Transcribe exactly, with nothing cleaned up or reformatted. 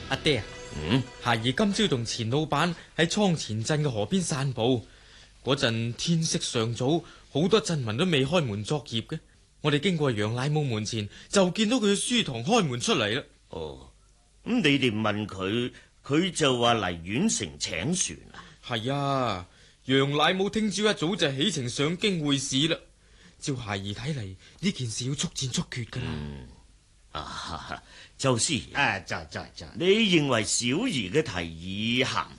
阿爹啊， 嗯， 孩兒今朝同錢老闆喺倉前鎮嘅河邊散步，嗰陣天色尚早，好多鎮民都未開門作業嘅。我哋經過楊乃武門前，就見到佢嘅書堂開門出嚟啦。 哦，咁你哋問佢，佢就話嚟縣城請船啊？ 係啊，楊乃武聽朝一早就起程上京會試啦。照孩兒睇嚟，呢件事要速戰速決噶啦。 嗯，啊，周師爺， 啊，在在在， 你認為小兒嘅提議行